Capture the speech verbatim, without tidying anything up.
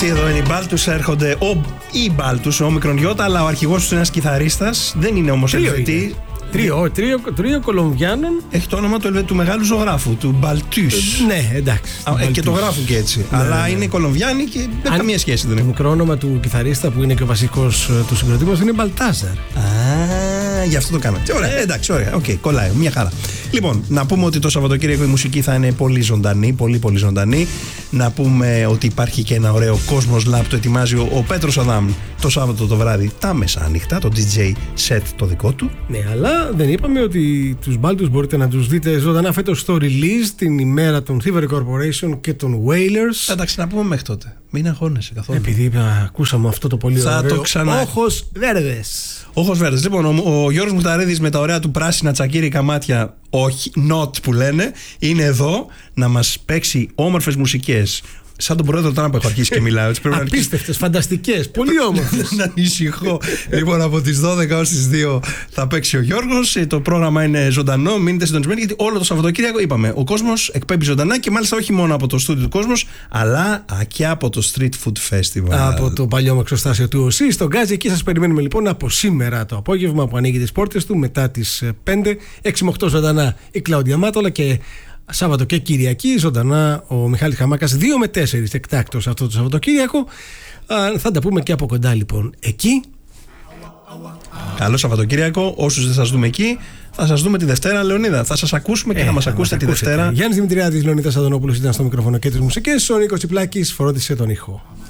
Αυτοί εδώ είναι οι Baltus, έρχονται ο, οι Baltus, ο Όμικρον Ιώτα, αλλά ο αρχηγός τους είναι ένας κιθαρίστας, δεν είναι όμως Ελβετή. Τρίο, τρίο, τρίο Κολομβιάνων. Έχει το όνομα του, Ελβε, του μεγάλου ζωγράφου, του Baltus. Ε, ναι, εντάξει. Α, ε, και το γράφουν και έτσι. Ναι, αλλά ναι, ναι. είναι Κολομβιάνοι και δεν καμία σχέση. Δεν το μικρό όνομα του κιθαρίστα που είναι και ο βασικός του συγκροτήματος είναι Μπαλτάζαρ. Α, γι' αυτό το κάνατε. Ωραία, εντάξει, ωραία. Οκ, okay, κολλάει, μια χαρά. Λοιπόν, να πούμε ότι το Σαββατοκύριακο η μουσική θα είναι πολύ ζωντανή, πολύ πολύ ζωντανή. Να πούμε ότι υπάρχει και ένα ωραίο Cosmos Lab, το ετοιμάζει ο, ο Πέτρος Αδάμ το Σάββατο το βράδυ, τα μεσάνυχτα, το ντι τζέι set το δικό του. Ναι, αλλά δεν είπαμε ότι τους Baltus μπορείτε να τους δείτε ζωντανά φέτος στο release την ημέρα των Thievery Corporation και των Wailers. Εντάξει, να πούμε μέχρι τότε. Μην αγχώνεσαι καθόλου. Επειδή ακούσαμε αυτό το πολύ θα ωραίο. Το ξανά... Όχος Βέρδες. Όχος Βέρδες. Λοιπόν, ο, ο Γιώργος Μουχταρίδης με τα ωραία του πράσινα τσακίρικα μάτια, όχι, not που λένε, είναι εδώ να μας παίξει όμορφες μουσικές. Σαν τον πρόεδρο τώρα που έχω αρχίσει και μιλάω. Απίστευτες, φανταστικές, πολύ όμορφες. Να ανησυχώ. Λοιπόν, από τις δώδεκα ως τις δύο θα παίξει ο Γιώργος. Το πρόγραμμα είναι ζωντανό. Μείνετε συντονισμένοι, γιατί όλο το Σαββατοκύριακο είπαμε, ο κόσμος εκπέμπει ζωντανά και μάλιστα όχι μόνο από το στούντιο του Κόσμος, αλλά και από το Street Food Festival. Από το παλιό μαξοστάσιο του ΟΣΥ στον Γκάζι. Εκεί σας περιμένουμε λοιπόν από σήμερα το απόγευμα που ανοίγει τις πόρτες του μετά τις πέντε, έξι με οκτώ ζωντανά η Κλάουδια Μάτολα και Σάββατο και Κυριακή ζωντανά ο Μιχάλης Χαμάκας δύο με τέσσερα εκτάκτος αυτό το Σαββατοκύριακο. Θα τα πούμε και από κοντά λοιπόν εκεί. Καλό Σαββατοκύριακο. Όσους δεν σας δούμε εκεί, θα σας δούμε τη Δευτέρα, Λεωνίδα. Θα σας ακούσουμε και ε, θα μας ακούσετε τη Δευτέρα. Γιάννης Δημητριάδης, Λεωνίδας Αντωνόπουλος ήταν στο μικρόφωνο και τις μουσικές. Ο Νίκος Τσιπλάκης φρόντισε τον ήχο.